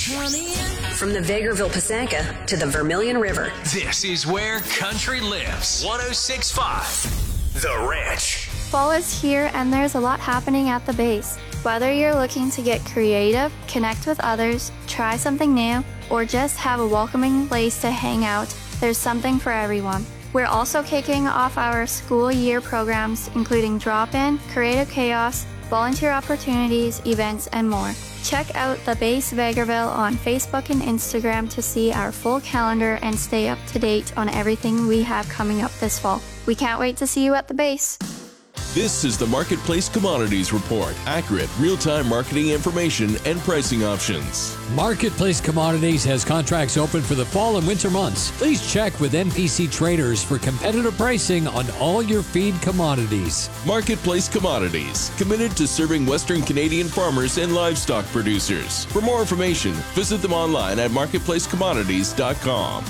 Wrench. From the Vegreville Pasanka to the Vermilion River. This is where country lives. 106.5 The Wrench. Fall is here and there's a lot happening at the base. Whether you're looking to get creative, connect with others, try something new, or just have a welcoming place to hang out, there's something for everyone. We're also kicking off our school year programs, including drop-in, creative chaos, volunteer opportunities, events, and more. Check out the Base Vegreville on Facebook and Instagram to see our full calendar and stay up to date on everything we have coming up this fall. We can't wait to see you at the base. This is the Marketplace Commodities Report. Accurate, real-time marketing information and pricing options. Marketplace Commodities has contracts open for the fall and winter months. Please check with MPC Traders for competitive pricing on all your feed commodities. Marketplace Commodities, committed to serving Western Canadian farmers and livestock producers. For more information, visit them online at marketplacecommodities.com.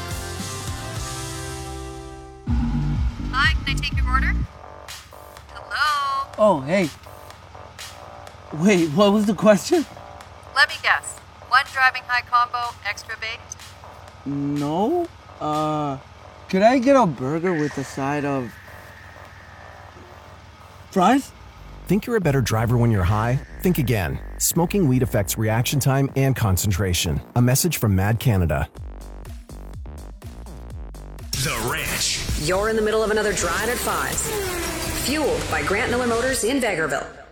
Hi, can I take your order? Hello? Oh, hey. Wait, what was the question? Let me guess. One driving high combo, extra baked? No. Could I get a burger with a side of fries? Think you're a better driver when you're high? Think again. Smoking weed affects reaction time and concentration. A message from Mad Canada. The Wrench. You're in the middle of another drive at 5. Fueled by Grant Miller Motors in Vegreville.